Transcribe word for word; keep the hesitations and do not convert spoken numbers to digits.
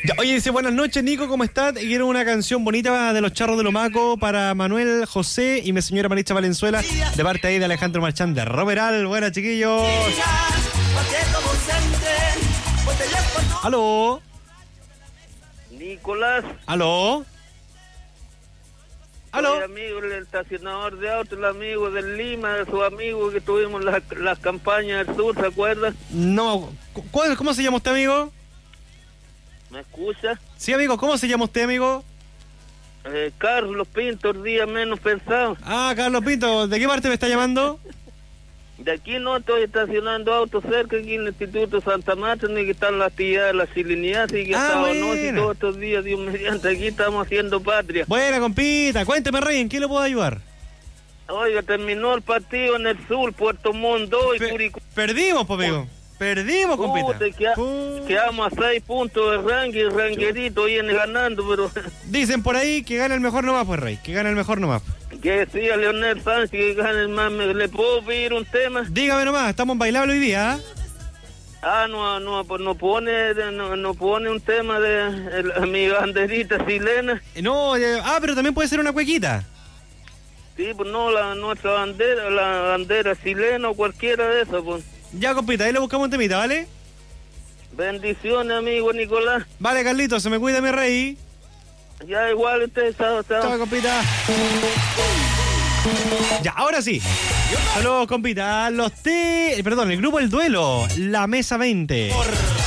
Ya, oye, dice, buenas noches, Nico, ¿cómo estás? Quiero una canción bonita de los Charros de Lomaco para Manuel José y mi señora Maritza Valenzuela, de parte ahí de Alejandro Marchán de Roberal. Buenas, chiquillos. ¿Aló? Nicolás. ¿Aló? ¿Aló? Soy amigo del estacionador de autos, el amigo del Lima, de su amigo que tuvimos las, las campañas del sur, ¿se acuerda? No, ¿cuál, ¿cómo se llama usted, amigo? ¿Me escucha? Sí, amigo, ¿cómo se llama usted, amigo? Eh, Carlos Pinto, el día menos pensado. Ah, Carlos Pinto, ¿de qué parte me está llamando? De aquí no estoy estacionando autos cerca, aquí en el Instituto Santa Marta, ni que están las actividades de la Silinidad, así que Ah, estaba buena. no, y todos estos días, Dios mediante, aquí estamos haciendo patria. Buena, compita, cuénteme, Rey, ¿en qué le puedo ayudar? Oiga, terminó el partido en el sur, Puerto Montt dos y Pe- Curicó. Perdimos, po, amigo. Perdimos, compita. Puta, queda- Puh. quedamos a seis puntos de ranking, el ranquerito viene ganando, pero Dicen por ahí que gana el mejor nomás, pues, Rey, que gana el mejor nomás. que decía Leonel Sánchez que gane el más. ¿Me- ¿Le puedo pedir un tema? Dígame nomás, estamos en bailable hoy día, ¿ah? Ah, no, no, pues no pone, no, no pone un tema de el- mi banderita chilena. Eh, No, eh, ah, pero también puede ser una cuequita. Sí, pues no, la nuestra bandera, la bandera chilena o cualquiera de esas, pues. Ya, compita, ahí le buscamos un temita, ¿vale? Bendiciones, amigo Nicolás. Vale, Carlito, se me cuida, mi Rey. Ya igual usted, chao, chao. Chao, compita. Ya, ahora sí. Saludos, compita. Los T... Perdón, el grupo El Duelo, La Mesa veinte.